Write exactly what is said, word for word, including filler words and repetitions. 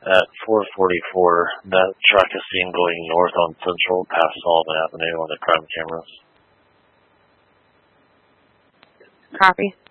At four forty-four, that truck is seen going north on Central past Sullivan Avenue on the crime cameras. Copy.